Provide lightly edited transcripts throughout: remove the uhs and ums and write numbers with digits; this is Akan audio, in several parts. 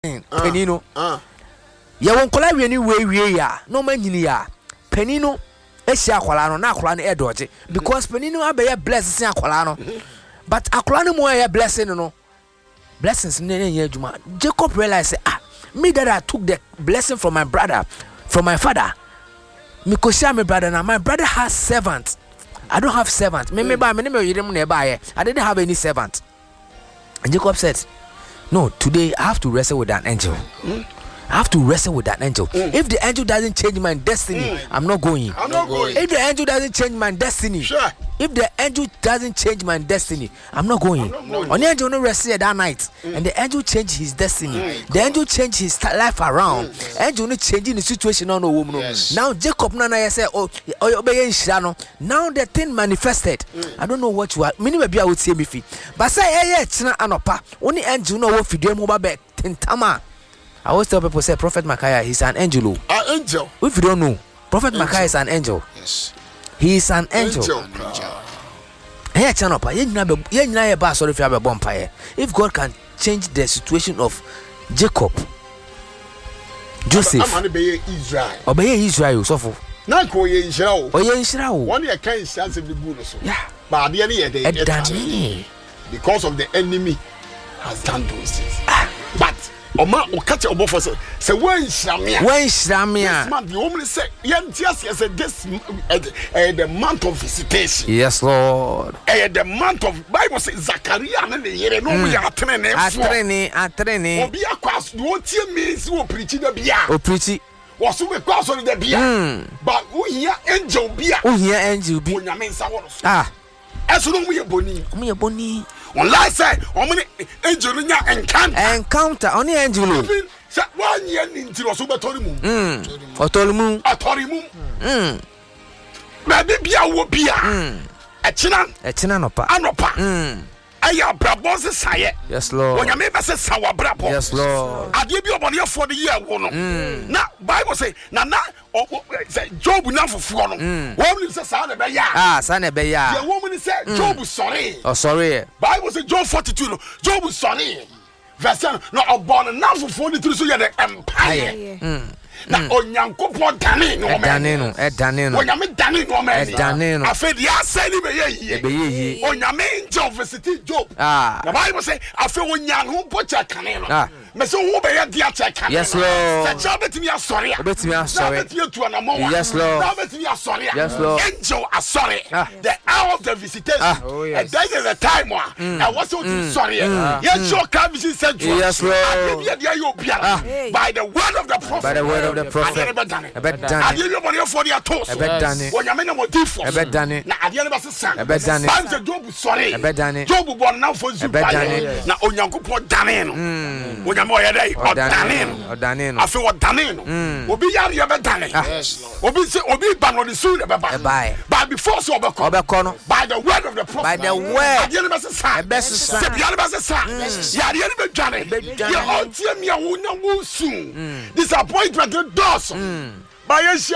penino ya won kola we ni we ya no manyini ya penino ehia akwala no na akwala no edoje because penino abeye bless akwala no but akwala no mo ya blessing no blessings ne adwuma. Jacob realized me that I took the blessing from my brother, from my father. Because my brother now, my brother has servants. I don't have servants. I didn't have any servant. And Jacob said, no, today I have to wrestle with that angel. I have to wrestle with that angel. If the angel doesn't change my destiny, I'm not going. If the angel doesn't change my destiny, if the angel doesn't change my destiny, I'm not going. On the angel no wrestle that night, and the angel changed his destiny. The angel changed his life around. Angel no changing the situation on no woman. Now Jacob nana say, now the thing manifested. I don't know what you are. Maybe I would say me fee, but say china anopa. Only angel no wo fidem ho ba be tentama. I always tell people, say Prophet Micaiah, he's an angel. An angel. If you don't know, Prophet Micaiah is an angel. Yes. He is an angel. If God can change the situation of Jacob, Joseph, obey Israel, so for one year can't chance of the bonus. Yeah. But because of the enemy has done those things. But Oma catch a buffer say when Shamia man the woman say yes this the month of visitation. Yes, Lord. The month of Bible says Zachariah and the year no we are training obi akwas no tie means wo preach the bia o preach was we cross on the bia but who here angel bia onyame nsa wo eso no we boni on last side, many angel encounter only angel. One year into the super Torimu. Maybe be a whoopia. A chinanopa. Anopa. I have brabos say. Yes, Lord. When you make us sour brabo. Yes, Lord. I give you money for the year. Now, Bible say, Nana, Job now for Fuano. Woman is a son of Beya. Son of Beya. The woman said, Job is sorry. Oh, sorry. Bible say, Job 42. Job is sorry. Verse no born enough for 43 so you're the empire. Na onyankopon dane no man onyame dane no man afedi asani be ye onyame angel visit Job. The Bible say afi onyanho pocha kane no me say wo be ye dia che kane. Yes, Lord. Say betimi asori tu anamo. Yes, Lord. Betimi asori. Yes, Lord. Angel asori the hour of the visitation and that is the time I was so sorry yes sure can visit central. Yes, Lord. By the word of the prophet. By the word of the prophet. I bet done. I didn't know for their toast. I bet done. When you mean what different. I bet done. Now I didn't know son. I bet done. I'm the Job sorry. I bet done. Job born now for you. Now onyankopon dane. When you more day or dane. I feel what dane. Obi yari ya bet dane. Obi ban on the soon bye. But before so by the word of the prophet. By the word. I didn't know son. Best son. Ya didn't know dane. You all tell me I won't soon. Disappointment doors. By yes,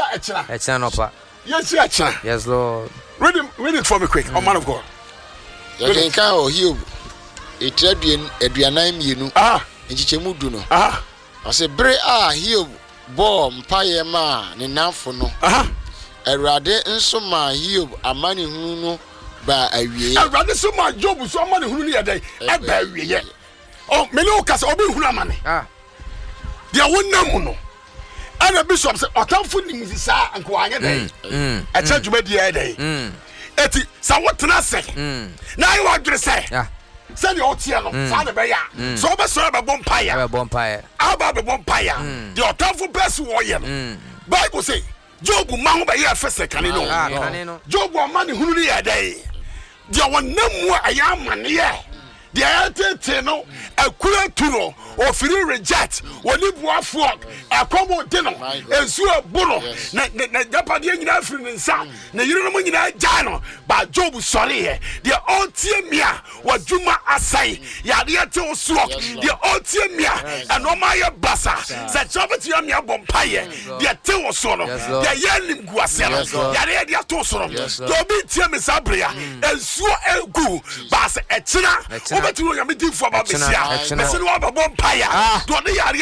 yes, Lord. Read it for me quick, oh man of God. You can call you. A tribune, Adrianime, you know. And Chichemuduno. I say, Bre Hiob, bomb, Pie man, enough for no. A rather and so my Hiob, a money who know by a year. I rather so my job with somebody who near day. I bury yet. Oh, Melokas, Obi Hunamani. There won't know. And the bishop said, Otamfuni is and quiet day. I tell you, the other day. Eti, so what can I say? Now you want to say, send your Tiano, Father Baya. So, but so about Bompire. How about the Bompire? The Otamfu best warrior. Bible say, Job will mount by your first second. Job will money who near day. There were no more I am man here. The Anteno, a cooler tunnel, or free reject, or live one flock, a combo dinner, and so a bull, Napadian African and Sam, the Union Jano, but Job sorry, the old Tiamia, what Juma Asai, Yadiato Swap, the old Tiamia, and Omaya Bassa, said Jobatiamia Bompire, the Teo Sono, the Yalim Guasella, Yadia Tosono, Dobi Tiamisabria, and so a goo, Bass, a China. But you are meeting for Babisia. Listen, what about Bompire? Don't they are